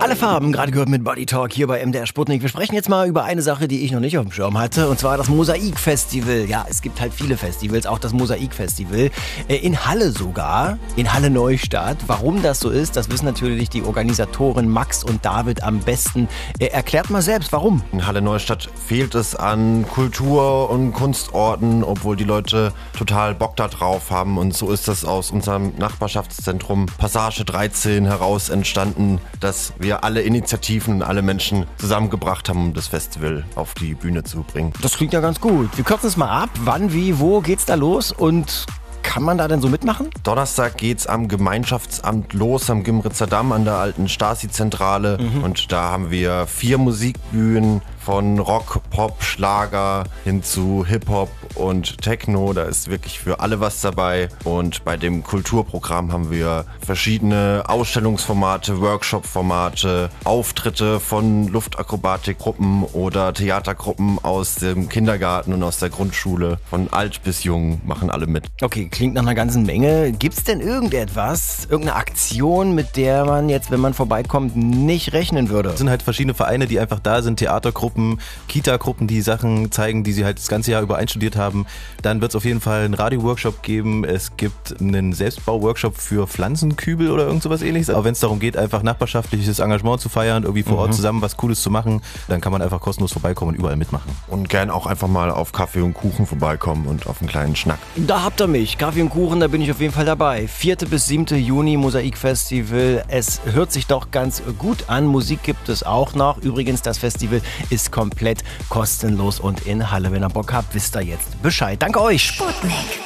Alle Farben, gerade gehört mit Body Talk hier bei MDR Sputnik. Wir sprechen jetzt mal über eine Sache, die ich noch nicht auf dem Schirm hatte, und zwar das Mosaik-Festival. Ja, es gibt halt viele Festivals, auch das Mosaik-Festival. In Halle sogar, in Halle Neustadt. Warum das so ist, das wissen natürlich die Organisatoren Max und David am besten. Erklärt mal selbst, warum. In Halle Neustadt fehlt es an Kultur- und Kunstorten, obwohl die Leute total Bock da drauf haben. Und so ist das aus unserem Nachbarschaftszentrum Passage 13 heraus entstanden, dass wir alle Initiativen, alle Menschen zusammengebracht haben, um das Festival auf die Bühne zu bringen. Das klingt ja ganz gut. Wir kürzen es mal ab. Wann, wie, wo geht's da los und kann man da denn so mitmachen? Donnerstag geht's am Gemeinschaftsamt los, am Gimritzer Damm, an der alten Stasi-Zentrale. Und da haben wir 4 Musikbühnen von Rock, Pop, Schlager hin zu Hip-Hop und Techno. Da ist wirklich für alle was dabei. Und bei dem Kulturprogramm haben wir verschiedene Ausstellungsformate, Workshop-Formate, Auftritte von Luftakrobatikgruppen oder Theatergruppen aus dem Kindergarten und aus der Grundschule. Von alt bis jung machen alle mit. Okay, klingt nach einer ganzen Menge. Gibt's denn irgendetwas, irgendeine Aktion, mit der man jetzt, wenn man vorbeikommt, nicht rechnen würde? Es sind halt verschiedene Vereine, die einfach da sind, Theatergruppen, Kita-Gruppen, die Sachen zeigen, die sie halt das ganze Jahr über einstudiert haben. Dann wird es auf jeden Fall einen Radio-Workshop geben. Es gibt einen Selbstbau-Workshop für Pflanzenkübel oder irgend sowas ähnliches. Aber wenn es darum geht, einfach nachbarschaftliches Engagement zu feiern, irgendwie vor Ort zusammen was Cooles zu machen, dann kann man einfach kostenlos vorbeikommen und überall mitmachen. Und gern auch einfach mal auf Kaffee und Kuchen vorbeikommen und auf einen kleinen Schnack. Da habt ihr mich. Kaffee und Kuchen, da bin ich auf jeden Fall dabei. 4. bis 7. Juni Mosaik-Festival. Es hört sich doch ganz gut an. Musik gibt es auch noch. Übrigens, das Festival ist komplett kostenlos und in Halle. Wenn ihr Bock habt, wisst ihr jetzt Bescheid. Danke euch. Sputnik.